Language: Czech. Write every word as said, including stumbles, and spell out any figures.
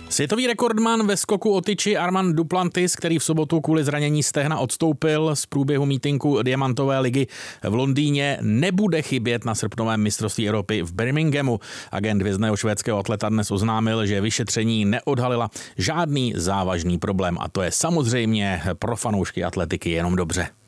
Světový rekordman ve skoku o tyči Armand Duplantis, který v sobotu kvůli zranění stehna odstoupil z průběhu mítinku Diamantové ligy v Londýně, nebude chybět na srpnovém mistrovství Evropy v Birminghamu. Agent hvězdného švédského atleta dnes oznámil, že vyšetření neodhalila žádný závažný problém a to je samozřejmě pro fanoušky atletiky jenom dobře.